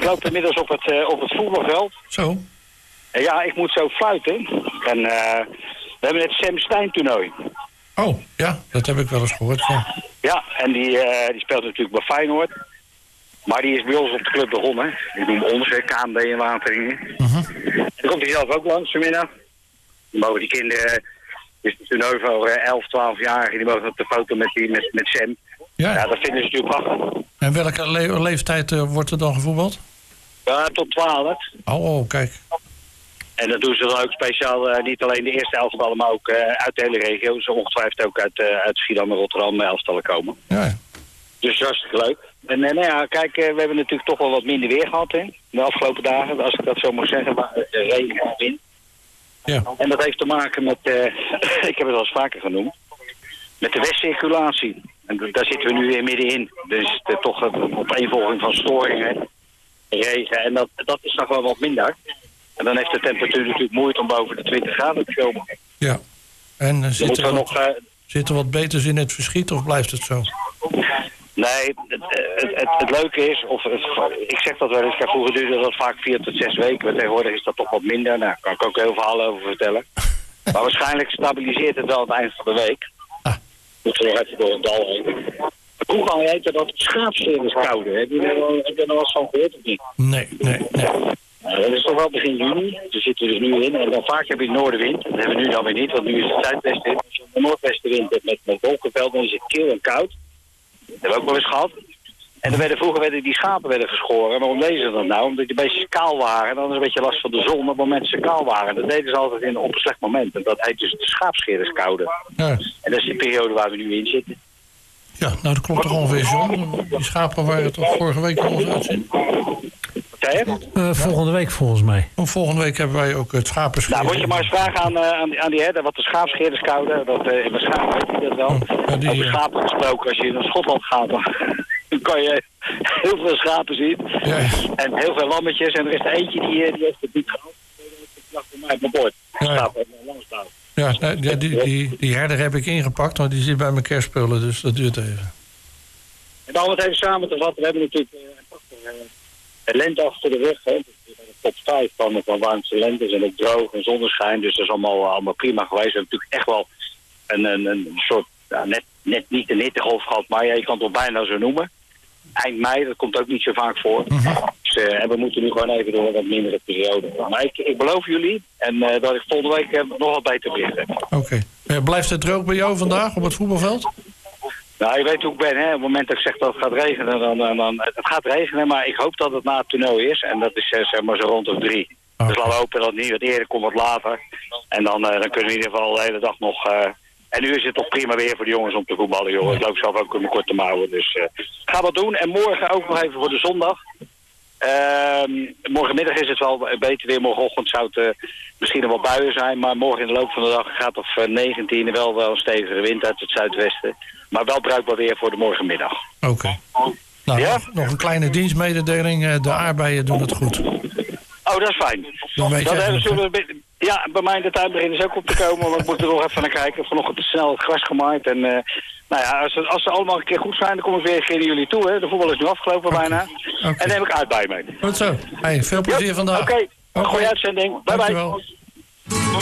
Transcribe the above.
Ik loop inmiddels op het voetbalveld. Zo. Ja, ik moet zo fluiten. En we hebben het Sam Stein toernooi. Oh, ja, dat heb ik wel eens gehoord, ja. Ja, en die speelt natuurlijk bij Feyenoord. Maar die is bij ons op de club begonnen. Die doen ons, KMB en Wateringen. En dan komt hij zelf ook langs vanmiddag. Dan mogen die kinderen, dus het toernooi voor 11, 12-jarigen, die mogen op de foto met Sam. Ja, dat vinden ze natuurlijk prachtig. En welke leeftijd wordt er dan gevoetbald? Ja, tot 12. Oh, kijk. En dat doen ze dan ook speciaal, niet alleen de eerste elftallen, maar ook uit de hele regio. Ze ongetwijfeld ook uit Schiedam en Rotterdam elftallen komen. Ja. Dus hartstikke leuk. En nou ja, kijk, we hebben natuurlijk toch wel wat minder weer gehad, hè, de afgelopen dagen, als ik dat zo mag zeggen, maar regen en wind. Ja. En dat heeft te maken met, ik heb het al eens vaker genoemd, met de westcirculatie. En daar zitten we nu weer middenin. Dus toch een opeenvolging van storingen, regen, en dat is nog wel wat minder. En dan heeft de temperatuur natuurlijk moeite om boven de 20 graden te komen. Ja. En zit er wat beters in het verschiet of blijft het zo? Nee, het leuke is, ik zeg dat wel eens, vroeger duurde dat vaak 4 tot 6 weken. Maar tegenwoordig is dat toch wat minder. Nou, daar kan ik ook heel verhalen over vertellen. Maar waarschijnlijk stabiliseert het wel aan het eind van de week. Moeten we nog even door het dal heen. Vroeger heette dat schaapschereskoude. Heb je er nog wat van gehoord of niet? Nee. Dat is toch wel begin juni. Daar zitten we dus nu in. En dan vaak heb je noordenwind. Dat hebben we nu dan weer niet, want nu is het zuidwestenwind. Als je een noordwestenwind hebt met wolkenveld, dan is het kil en koud. Dat hebben we ook wel eens gehad. En vroeger werden die schapen geschoren. Waarom deden ze dat nou? Omdat die beestjes kaal waren. En dan is een beetje last van de zon op het moment dat ze kaal waren. Dat deden ze altijd op een slecht moment. En dat heet dus de schaapschereskoude. Ja. En dat is de periode waar we nu in zitten. Ja, nou dat klopt toch ongeveer zo. Die schapen waren toch vorige week in ons uitzien? Volgende week volgens mij. Volgende week hebben wij ook het schapenscheer. Nou, moet je maar eens vragen aan die herder wat de schaapschereskoude. In mijn schapen weet hij dat wel. Over schapen gesproken, als je naar Schotland gaat, dan kan je heel veel schapen zien. Ja. En heel veel lammetjes. En er is er eentje die heeft het niet gehad. Die lag voor mij op mijn bord. Ja, die herder heb ik ingepakt, want die zit bij mijn kerstspullen, dus dat duurt even. En dan om het even samen te vatten, we hebben natuurlijk een lente achter de rug. Hè. De top 5 van warmste lentes en ook droog en zonneschijn, dus dat is allemaal prima geweest. We hebben natuurlijk echt wel een soort, net niet een hittegolf gehad, maar je kan het wel bijna zo noemen. Eind mei, dat komt ook niet zo vaak voor. Dus, en we moeten nu gewoon even door wat mindere periode. Maar ik beloof jullie en dat ik volgende week nog wat beter bericht heb. Oké. Blijft het droog bij jou vandaag op het voetbalveld? Nou, je weet hoe ik ben, hè. Op het moment dat ik zeg dat het gaat regenen, dan het gaat regenen, maar ik hoop dat het na het toernooi is. En dat is zeg maar zo rond de 3. Okay. Dus laten we hopen dat het niet wat eerder komt, wat later. En dan kunnen we in ieder geval de hele dag nog... En nu is het toch prima weer voor de jongens om te voetballen, joh. Ik loop zelf ook in mijn korte mouwen, dus ga wat doen. En morgen ook nog even voor de zondag. Morgenmiddag is het wel beter weer. Morgenochtend zou het misschien nog wel buien zijn. Maar morgen in de loop van de dag gaat het 19 wel een stevige wind uit het zuidwesten. Maar wel bruikbaar weer voor de morgenmiddag. Oké. Nou, ja? nog een kleine dienstmededeling. De aardbeien doen het goed. Oh, dat is fijn. Ja, bij mij in de tuin beginnen ze ook op te komen. Want ik moet er nog even naar kijken. Vanochtend snel het gras gemaaid. En nou ja, als ze allemaal een keer goed zijn, dan kom ik weer een keer naar jullie toe. Hè. De voetbal is nu afgelopen bijna. Okay. En dan heb ik aardbeien mee. Goed zo. Hey, veel plezier vandaag. Oké. Een goede uitzending. Bye bye.